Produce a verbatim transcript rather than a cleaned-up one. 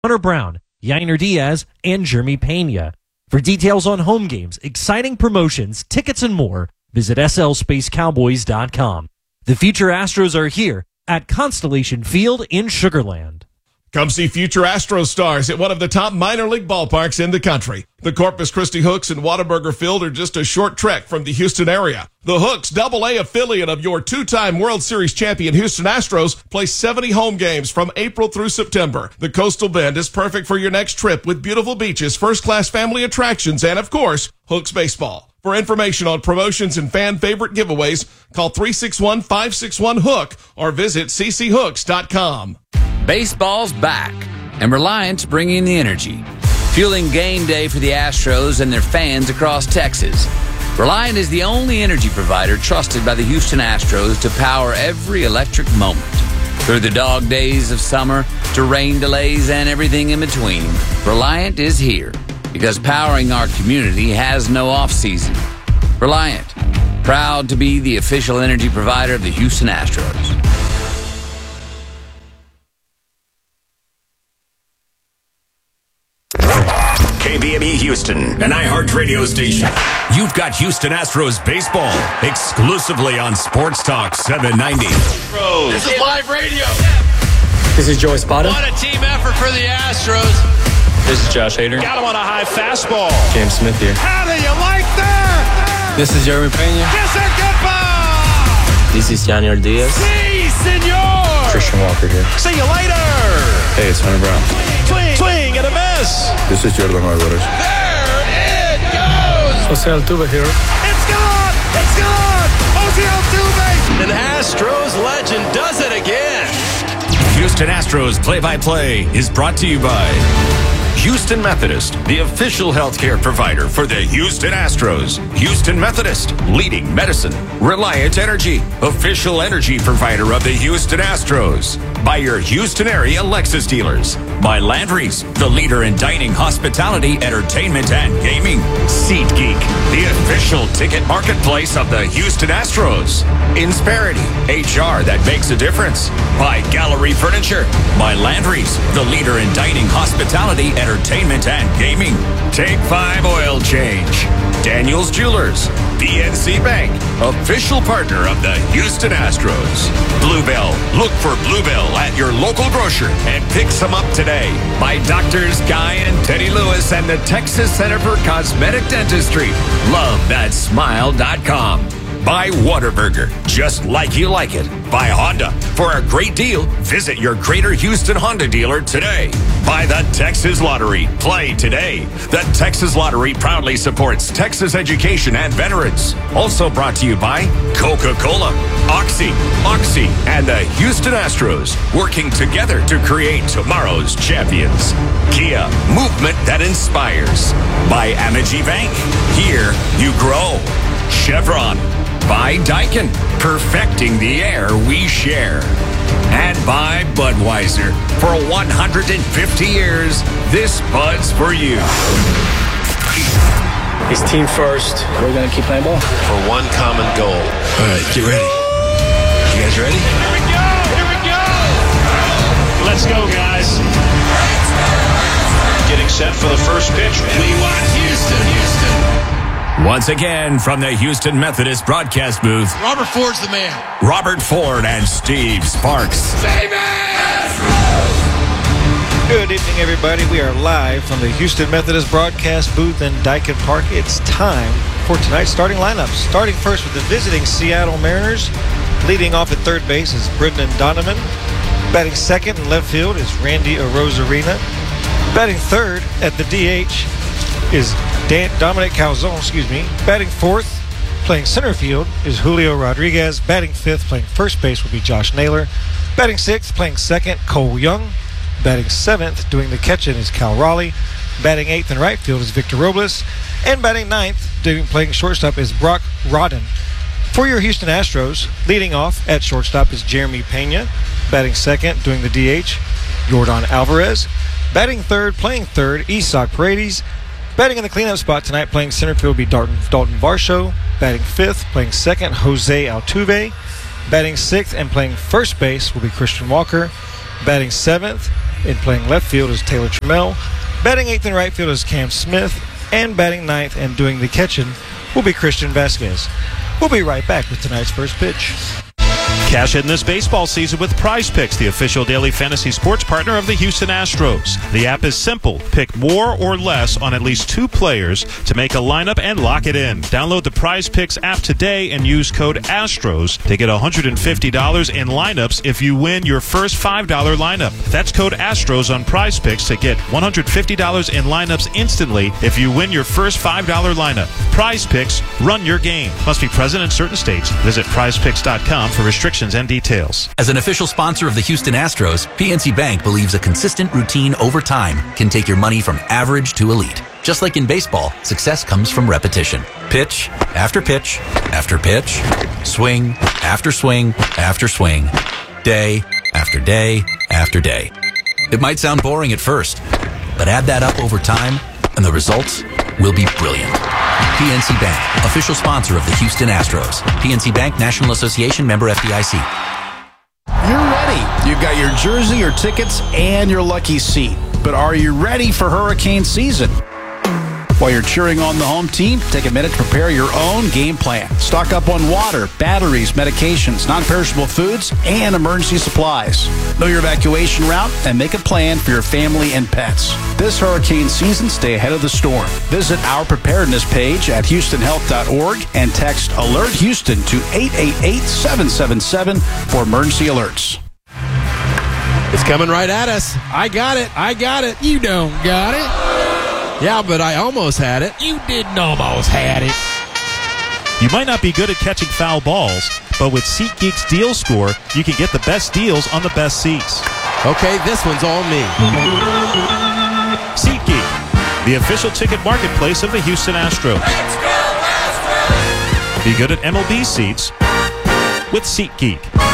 Hunter Brown, Yainer Diaz, and Jeremy Pena. For details on home games, exciting promotions, tickets, and more, visit S L Space Cowboys dot com. The future Astros are here at Constellation Field in Sugar Land. Come see future Astros stars at one of the top minor league ballparks in the country. The Corpus Christi Hooks and Whataburger Field are just a short trek from the Houston area. The Hooks, double A affiliate of your two-time World Series champion Houston Astros, play seventy home games from April through September. The Coastal Bend is perfect for your next trip with beautiful beaches, first-class family attractions, and, of course, Hooks baseball. For information on promotions and fan favorite giveaways, call three six one, five six one, HOOK or visit c c hooks dot com. Baseball's back, and Reliant's bringing the energy, fueling game day for the Astros and their fans across Texas. Reliant is the only energy provider trusted by the Houston Astros to power every electric moment. Through the dog days of summer to rain delays and everything in between, Reliant is here because powering our community has no off-season. Reliant, proud to be the official energy provider of the Houston Astros. K B M E Houston, an iHeart radio station. You've got Houston Astros baseball exclusively on Sports Talk seven ninety. This is live radio. This is Joey Spada. What a team effort for the Astros. This is Josh Hader. Got him on a high fastball. James Smith here. How do you like that? This is Jeremy Pena. Kiss and goodbye. This is Yainer Diaz. Si, senor. Christian Walker here. See you later. Hey, it's Hunter Brown. Swing, swing and a miss. This is Jordan Alvarez. There it goes. Jose Altuve here. It's gone. It's gone. Jose Altuve. An Astros legend does it again. Houston Astros play-by-play is brought to you by Houston Methodist, the official healthcare provider for the Houston Astros. Houston Methodist, leading medicine. Reliant Energy, official energy provider of the Houston Astros. By your Houston area Lexus dealers. By Landry's, the leader in dining, hospitality, entertainment, and gaming. SeatGeek, the official ticket marketplace of the Houston Astros. Insperity, H R that makes a difference. By Gallery Furniture. By Landry's, the leader in dining, hospitality, entertainment, and gaming. Take five oil change. Daniels Jewelers. B N C Bank, official partner of the Houston Astros. Bluebell, look for Bluebell at your local grocer and pick some up today. By Doctors Guy and Teddy Lewis and the Texas Center for Cosmetic Dentistry. Love that smile dot com. By Whataburger, just like you like it. By Honda, for a great deal, visit your Greater Houston Honda dealer today. By the Texas Lottery, play today. The Texas Lottery proudly supports Texas education and veterans. Also brought to you by Coca-Cola, Oxy, Oxy, and the Houston Astros, working together to create tomorrow's champions. Kia, movement that inspires. By Amegy Bank, here you grow. Chevron. By Daikin, perfecting the air we share. And by Budweiser, for one hundred fifty years, this Bud's for you. It's team first. We're going to keep playing ball. For one common goal. All right, get ready. You guys ready? Here we go. Here we go. Let's go, guys. Getting set for the first pitch. We want Houston. Houston. Once again, from the Houston Methodist broadcast booth, Robert Ford's the man. Robert Ford and Steve Sparks. Good evening, everybody. We are live from the Houston Methodist broadcast booth in Daikin Park. It's time for tonight's starting lineups. Starting first with the visiting Seattle Mariners. Leading off at third base is Brendan Donovan. Batting second in left field is Randy Arozarena. Batting third at the D H is Dan, Dominic Calzone, excuse me. Batting fourth, playing center field, is Julio Rodriguez. Batting fifth, playing first base, will be Josh Naylor. Batting sixth, playing second, Cole Young. Batting seventh, doing the catching, is Cal Raleigh. Batting eighth in right field is Victor Robles. And batting ninth, doing playing shortstop, is Brock Rodden. For your Houston Astros, leading off at shortstop is Jeremy Pena. Batting second, doing the D H, Jordan Alvarez. Batting third, playing third, Isaac Paredes. Batting in the cleanup spot tonight, playing center field, will be Dalton, Dalton Varsho. Batting fifth, playing second, Jose Altuve. Batting sixth and playing first base will be Christian Walker. Batting seventh, In playing left field is Taylor Trammell. Batting eighth in right field is Cam Smith. And batting ninth and doing the catching will be Christian Vasquez. We'll be right back with tonight's first pitch. Cash in this baseball season with Prize Picks, the official daily fantasy sports partner of the Houston Astros. The app is simple. Pick more or less on at least two players to make a lineup and lock it in. Download the Prize Picks app today and use code ASTROS to get one hundred fifty dollars in lineups if you win your first five dollar lineup. That's code ASTROS on Prize Picks to get one hundred fifty dollars in lineups instantly if you win your first five dollar lineup. Prize Picks, run your game. Must be present in certain states. Visit prize picks dot com for restrictions and details. As an official sponsor of the Houston Astros, P N C Bank believes a consistent routine over time can take your money from average to elite. Just like in baseball, success comes from repetition. Pitch after pitch after pitch, swing after swing after swing, day after day after day. It might sound boring at first, but add that up over time, and the results will be brilliant. P N C Bank, official sponsor of the Houston Astros. P N C Bank, National Association, member F D I C. You're ready. You've got your jersey, your tickets, and your lucky seat. But are you ready for hurricane season? While you're cheering on the home team, take a minute to prepare your own game plan. Stock up on water, batteries, medications, non-perishable foods, and emergency supplies. Know your evacuation route and make a plan for your family and pets. This hurricane season, stay ahead of the storm. Visit our preparedness page at houston health dot org and text Alert Houston to eight eight eight, seven seven seven for emergency alerts. It's coming right at us. I got it. I got it. You don't got it. Yeah, but I almost had it. You didn't almost had it. You might not be good at catching foul balls, but with SeatGeek's Deal Score, you can get the best deals on the best seats. Okay, this one's on me. SeatGeek, the official ticket marketplace of the Houston Astros. Be good at M L B seats with SeatGeek.